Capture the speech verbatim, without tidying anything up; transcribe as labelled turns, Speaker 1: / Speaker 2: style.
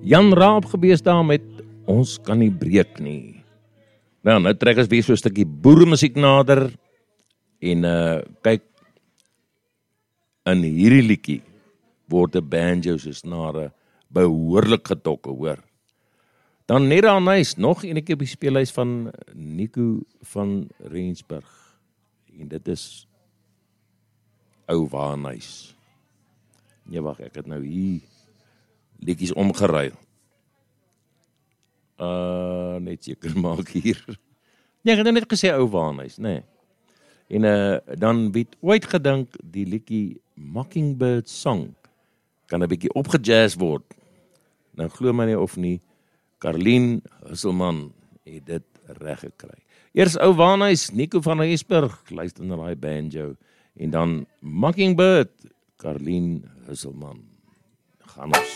Speaker 1: Jan Raap gewees daar met Ons kan nie breek nie. Nou, nou trek ons weer so 'n stukkie boeremusiek nader en uh, kyk, in hierdie liedjie word 'n banjo se snare behoorlik getokke, hoor. Dan net daar nice, nog enetjie op die speellys van Nico van Rensburg. En dit is Ou Waarnys. Nee, wag, ek het nou hier liedjies omgeruil. Uh, net seker maak hier. Nee, ek het nou net gesê Ou Waarnys, nee. En uh, dan het ooit gedink die liedjie Mockingbird Song kan 'n bietjie opgejazz word. Nou glo my nie of nie, Karlien Husselman het dit reg gekry. Eers Ou Waarnys, Nico van Rensburg, luister na daai banjo, en dan Mockingbird, Karlien Husselman. Gaan ons.